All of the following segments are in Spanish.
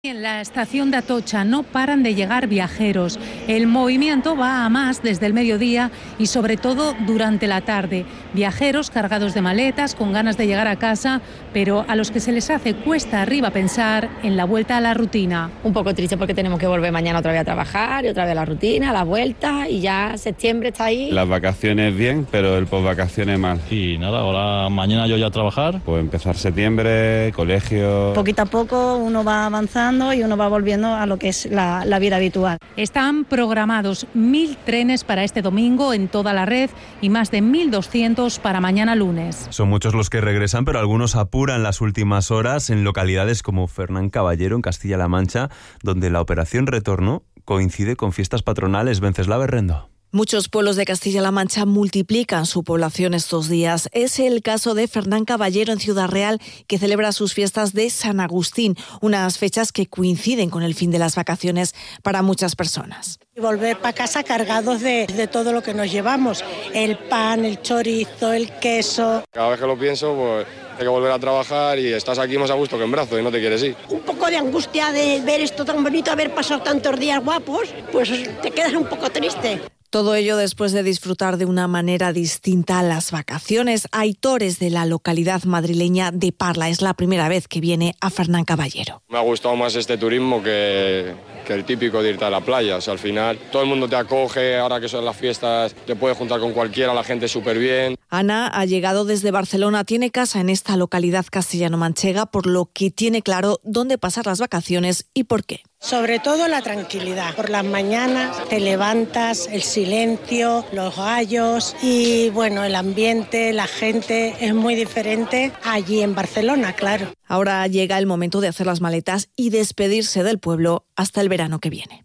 En la estación de Atocha no paran de llegar viajeros. El movimiento va a más desde el mediodía y sobre todo durante la tarde. Viajeros cargados de maletas, con ganas de llegar a casa, pero a los que se les hace cuesta arriba pensar en la vuelta a la rutina. Un poco triste porque tenemos que volver mañana otra vez a trabajar y otra vez a la rutina, a la vuelta, y ya septiembre está ahí. Las vacaciones bien, pero el posvacaciones mal. Y nada, ahora mañana yo ya a trabajar. Pues empezar septiembre, colegio. Poquito a poco uno va avanzando y uno va volviendo a lo que es la vida habitual. Están programados 1.000 trenes para este domingo en toda la red y más de 1.200 para mañana lunes. Son muchos los que regresan, pero algunos apuran las últimas horas en localidades como Fernán Caballero, en Castilla-La Mancha, donde la operación retorno coincide con fiestas patronales. Venceslao Berrendo. Muchos pueblos de Castilla-La Mancha multiplican su población estos días. Es el caso de Fernán Caballero en Ciudad Real, que celebra sus fiestas de San Agustín, unas fechas que coinciden con el fin de las vacaciones para muchas personas. Y volver para casa cargados de todo lo que nos llevamos, el pan, el chorizo, el queso. Cada vez que lo pienso, pues hay que volver a trabajar y estás aquí más a gusto que en brazo y no te quieres ir. Un poco de angustia de ver esto tan bonito, haber pasado tantos días guapos, pues te quedas un poco triste. Todo ello después de disfrutar de una manera distinta las vacaciones. Aitor es de la localidad madrileña de Parla. Es la primera vez que viene a Fernán Caballero. Me ha gustado más este turismo que el típico de irte a la playa. O sea, al final todo el mundo te acoge, ahora que son las fiestas te puedes juntar con cualquiera, la gente súper bien. Ana ha llegado desde Barcelona, tiene casa en esta localidad castellano-manchega, por lo que tiene claro dónde pasar las vacaciones y por qué. Sobre todo la tranquilidad. Por las mañanas te levantas, el silencio, los gallos y bueno, el ambiente, la gente es muy diferente allí en Barcelona, claro. Ahora llega el momento de hacer las maletas y despedirse del pueblo hasta el verano que viene.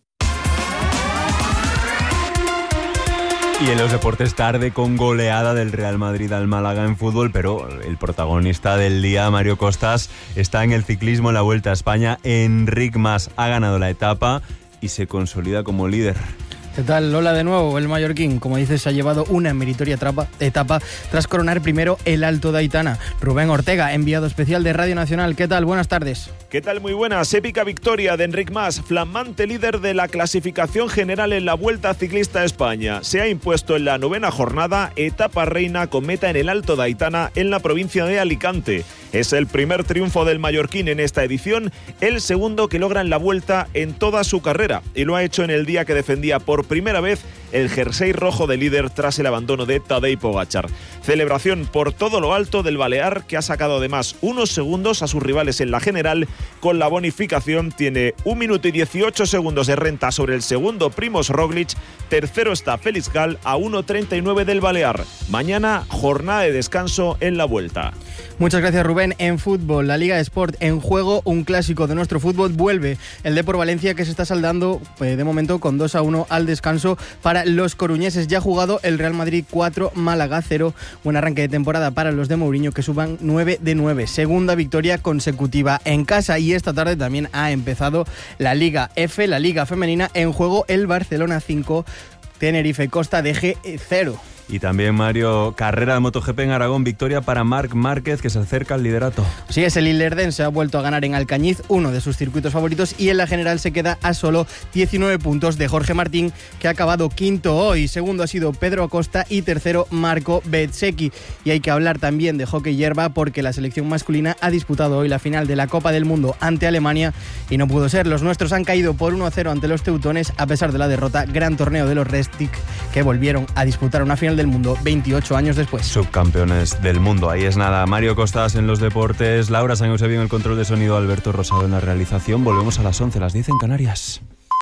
Y en los deportes, tarde con goleada del Real Madrid al Málaga en fútbol, pero el protagonista del día, Mario Costas, está en el ciclismo en la Vuelta a España. Enric Mas ha ganado la etapa y se consolida como líder. ¿Qué tal? Hola de nuevo. El mallorquín, como dices, se ha llevado una meritoria etapa tras coronar primero el Alto de Aitana. Rubén Ortega, enviado especial de Radio Nacional. ¿Qué tal? Buenas tardes. ¿Qué tal? Muy buenas. Épica victoria de Enric Mas, flamante líder de la clasificación general en la Vuelta Ciclista a España. Se ha impuesto en la 9ª jornada, etapa reina con meta en el Alto de Aitana, en la provincia de Alicante. Es el primer triunfo del mallorquín en esta edición, el segundo que logra en la Vuelta en toda su carrera, y lo ha hecho en el día que defendía por primera vez el jersey rojo de líder tras el abandono de Tadej Pogačar. Celebración por todo lo alto del balear, que ha sacado además unos segundos a sus rivales en la general. Con la bonificación tiene 1 minuto y 18 segundos de renta sobre el segundo, Primož Roglič. Tercero está Félix Gall a 1.39 del balear. Mañana jornada de descanso en la Vuelta. Muchas gracias, Rubén. En fútbol, la Liga Sport en juego, un clásico de nuestro fútbol. Vuelve el Depor Valencia, que se está saldando de momento con 2-1 al descanso para los coruñeses. Ya ha jugado el Real Madrid 4, Málaga 0. Buen arranque de temporada para los de Mourinho, que suban 9 de 9. Segunda victoria consecutiva en casa, y esta tarde también ha empezado la Liga F, la Liga Femenina. En juego el Barcelona 5, Tenerife Costa de G 0. Y también, Mario, carrera de MotoGP en Aragón, victoria para Marc Márquez, que se acerca al liderato. Sí, es el Illerdense, ha vuelto a ganar en Alcañiz, uno de sus circuitos favoritos, y en la general se queda a solo 19 puntos de Jorge Martín, que ha acabado quinto hoy. Segundo ha sido Pedro Acosta y tercero Marco Bezzecchi. Y hay que hablar también de hockey hierba, porque la selección masculina ha disputado hoy la final de la Copa del Mundo ante Alemania y no pudo ser. Los nuestros han caído por 1-0 ante los teutones a pesar de la derrota. Gran torneo de los Restic, que volvieron a disputar una final del mundo 28 años después. Subcampeones del mundo, ahí es nada. Mario Costas en los deportes, Laura San Eusebio en el control de sonido, Alberto Rosado en la realización. Volvemos a las 11, las 10 en Canarias.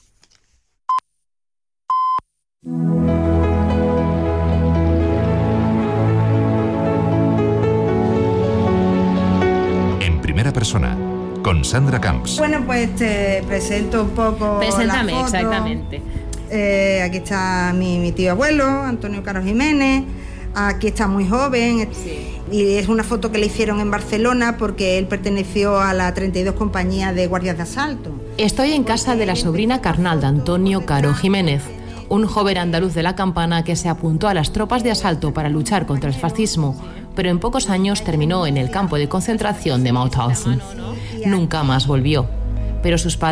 En primera persona, con Sandra Camps. Bueno, pues te presento un poco. Preséntame, la foto. exactamente. Aquí está mi tío abuelo, Antonio Caro Jiménez. Aquí está muy joven. Sí. Y es una foto que le hicieron en Barcelona porque él perteneció a la 32 compañía de guardias de asalto. Estoy en casa de la sobrina carnal de Antonio Caro Jiménez, un joven andaluz de la Campana que se apuntó a las tropas de asalto para luchar contra el fascismo, pero en pocos años terminó en el campo de concentración de Mauthausen. Nunca más volvió. pero sus padres